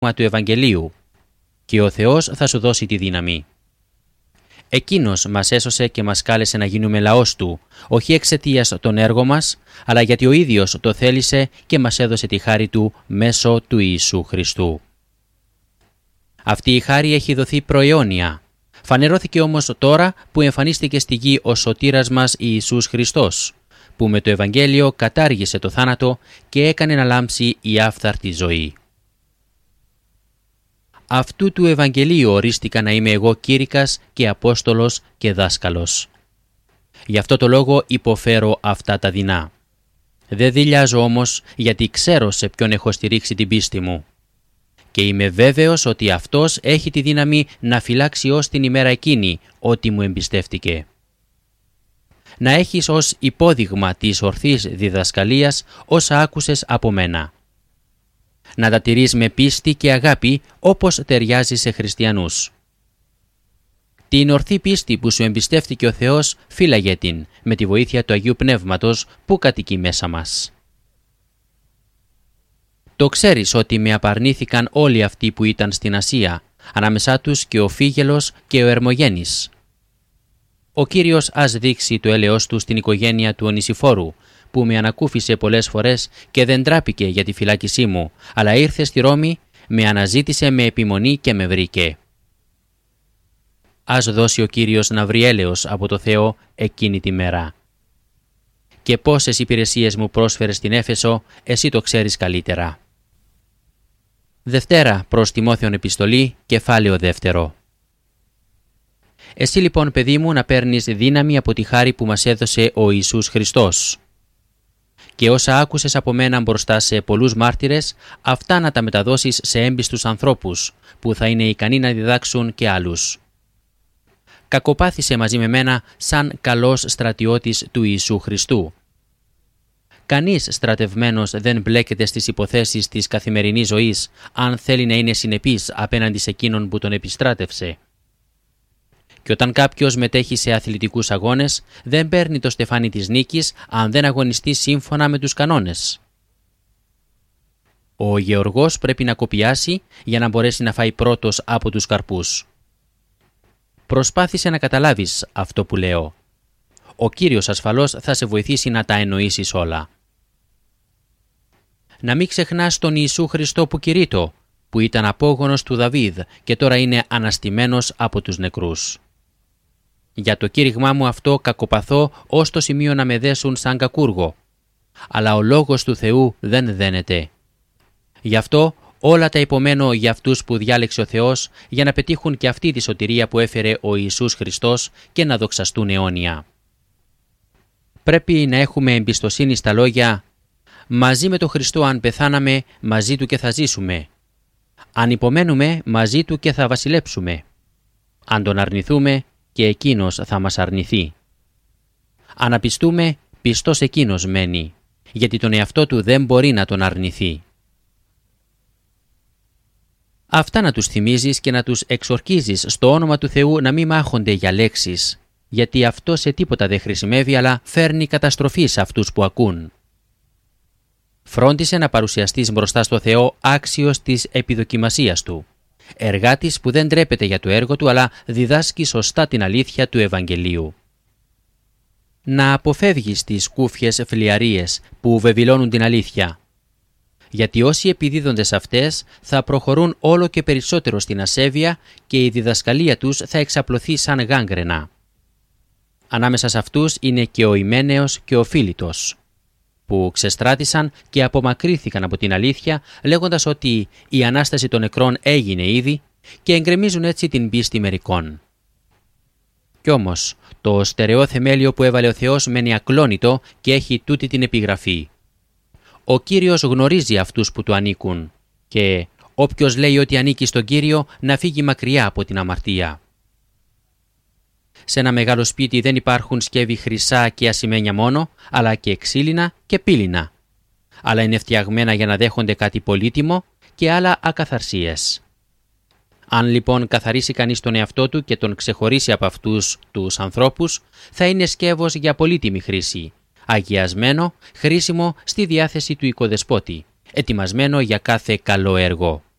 του Ευαγγελίου και ο Θεός θα σου δώσει τη δύναμη. Εκείνος μας έσωσε και μας κάλεσε να γίνουμε λαός Του, όχι εξαιτίας των έργων μας, αλλά γιατί ο ίδιος το θέλησε και μας έδωσε τη χάρη Του μέσω του Ιησού Χριστού. Αυτή η χάρη έχει δοθεί προαιώνια. Φανερώθηκε όμως τώρα που εμφανίστηκε στη γη ο σωτήρας μας Ιησούς Χριστός, που με το Ευαγγέλιο κατάργησε το θάνατο και έκανε να λάμψει η άφθαρτη ζωή. Αυτού του Ευαγγελίου ορίστηκα να είμαι εγώ κήρυκας και Απόστολος και δάσκαλος. Γι' αυτό το λόγο υποφέρω αυτά τα δεινά. Δεν δειλιάζω όμως, γιατί ξέρω σε ποιον έχω στηρίξει την πίστη μου. Και είμαι βέβαιος ότι αυτός έχει τη δύναμη να φυλάξει ως την ημέρα εκείνη ό,τι μου εμπιστεύτηκε. Να έχεις ως υπόδειγμα της ορθής διδασκαλίας όσα άκουσες από μένα. Να τα τηρείς με πίστη και αγάπη όπως ταιριάζει σε χριστιανούς. Την ορθή πίστη που σου εμπιστεύτηκε ο Θεός φύλαγε την με τη βοήθεια του Αγίου Πνεύματος που κατοικεί μέσα μας. Το ξέρεις ότι με απαρνήθηκαν όλοι αυτοί που ήταν στην Ασία, ανάμεσά τους και ο Φίγελος και ο Ερμογένης. Ο Κύριος ας δείξει το έλεος Του στην οικογένεια του Ονησιφόρου, που με ανακούφισε πολλές φορές και δεν τράπηκε για τη φυλάκισή μου, αλλά ήρθε στη Ρώμη, με αναζήτησε με επιμονή και με βρήκε. Ας δώσει ο Κύριος να βρει έλεος από το Θεό εκείνη τη μέρα. Και πόσες υπηρεσίες μου πρόσφερες στην Έφεσο, εσύ το ξέρεις καλύτερα. Δευτέρα προς Τιμόθεον επιστολή, κεφάλαιο 2. Εσύ λοιπόν, παιδί μου, να παίρνεις δύναμη από τη χάρη που μας έδωσε ο Ιησούς Χριστός. Και όσα άκουσες από μένα μπροστά σε πολλούς μάρτυρες, αυτά να τα μεταδώσεις σε έμπιστους ανθρώπους, που θα είναι ικανοί να διδάξουν και άλλους. Κακοπάθησε μαζί με μένα σαν καλός στρατιώτης του Ιησού Χριστού. Κανείς στρατευμένος δεν μπλέκεται στις υποθέσεις της καθημερινής ζωής, αν θέλει να είναι συνεπής απέναντι σε εκείνον που τον επιστράτευσε. Και όταν κάποιος μετέχει σε αθλητικούς αγώνες, δεν παίρνει το στεφάνι της νίκης αν δεν αγωνιστεί σύμφωνα με τους κανόνες. Ο γεωργός πρέπει να κοπιάσει για να μπορέσει να φάει πρώτος από τους καρπούς. Προσπάθησε να καταλάβεις αυτό που λέω. Ο Κύριος ασφαλώς θα σε βοηθήσει να τα εννοήσεις όλα. Να μην ξεχνάς τον Ιησού Χριστό που κηρύττω, που ήταν απόγονος του Δαβίδ και τώρα είναι αναστημένος από τους νεκρούς. Για το κήρυγμά μου αυτό κακοπαθώ ως το σημείο να με δέσουν σαν κακούργο, αλλά ο λόγος του Θεού δεν δένεται. Γι' αυτό όλα τα υπομένω για αυτούς που διάλεξε ο Θεός, για να πετύχουν και αυτή τη σωτηρία που έφερε ο Ιησούς Χριστός και να δοξαστούν αιώνια. Πρέπει να έχουμε εμπιστοσύνη στα λόγια «Μαζί με τον Χριστό αν πεθάναμε, μαζί Του και θα ζήσουμε. Αν υπομένουμε, μαζί Του και θα βασιλέψουμε. Αν Τον αρνηθούμε, και Εκείνος θα μας αρνηθεί. Αν απιστούμε, πιστός Εκείνος μένει, γιατί τον εαυτό Του δεν μπορεί να Τον αρνηθεί». Αυτά να τους θυμίζεις και να τους εξορκίζεις στο όνομα του Θεού να μην μάχονται για λέξεις, γιατί αυτό σε τίποτα δεν χρησιμεύει, αλλά φέρνει καταστροφή σε αυτούς που ακούν. Φρόντισε να παρουσιαστείς μπροστά στο Θεό άξιος της επιδοκιμασίας Του, εργάτης που δεν ντρέπεται για το έργο του, αλλά διδάσκει σωστά την αλήθεια του Ευαγγελίου. Να αποφεύγεις τις κούφιες φλιαρίες που βεβηλώνουν την αλήθεια, γιατί όσοι επιδίδονται σε αυτές θα προχωρούν όλο και περισσότερο στην ασέβεια και η διδασκαλία τους θα εξαπλωθεί σαν γάγγρενα. Ανάμεσα σε αυτούς είναι και ο Ιμένεος και ο Φίλιτος, που ξεστράτησαν και απομακρύθηκαν από την αλήθεια, λέγοντας ότι η Ανάσταση των νεκρών έγινε ήδη και εγκρεμίζουν έτσι την πίστη μερικών. Κι όμως, το στερεό θεμέλιο που έβαλε ο Θεός μένει ακλόνητο και έχει τούτη την επιγραφή. Ο Κύριος γνωρίζει αυτούς που Του ανήκουν και όποιος λέει ότι ανήκει στον Κύριο να φύγει μακριά από την αμαρτία. Σε ένα μεγάλο σπίτι δεν υπάρχουν σκεύη χρυσά και ασημένια μόνο, αλλά και ξύλινα και πύλινα. Άλλα είναι φτιαγμένα για να δέχονται κάτι πολύτιμο και άλλα ακαθαρσίες. Αν λοιπόν καθαρίσει κανείς τον εαυτό του και τον ξεχωρίσει από αυτούς τους ανθρώπους, θα είναι σκεύος για πολύτιμη χρήση, αγιασμένο, χρήσιμο στη διάθεση του οικοδεσπότη, ετοιμασμένο για κάθε καλό έργο.